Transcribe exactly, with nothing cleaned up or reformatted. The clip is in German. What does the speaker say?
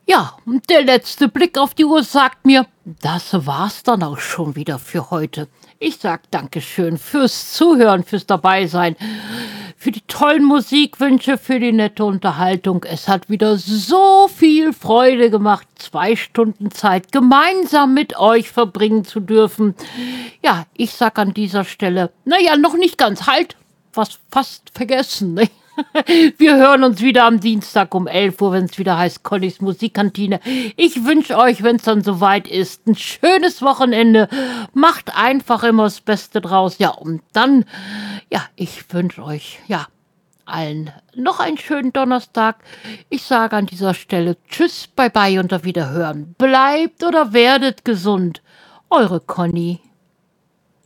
Ja, und der letzte Blick auf die Uhr sagt mir, das war's dann auch schon wieder für heute. Ich sag Dankeschön fürs Zuhören, fürs Dabeisein, für die tollen Musikwünsche, für die nette Unterhaltung. Es hat wieder so viel Freude gemacht, zwei Stunden Zeit gemeinsam mit euch verbringen zu dürfen. Ja, ich sag an dieser Stelle, naja, noch nicht ganz, halt, was fast vergessen, ne? Wir hören uns wieder am Dienstag um elf Uhr, wenn es wieder heißt Connys Musikkantine. Ich wünsche euch, wenn es dann soweit ist, ein schönes Wochenende. Macht einfach immer das Beste draus. Ja, und dann, ja, ich wünsche euch, ja, allen noch einen schönen Donnerstag. Ich sage an dieser Stelle Tschüss, bye bye und auf Wiederhören. Bleibt oder werdet gesund. Eure Conny.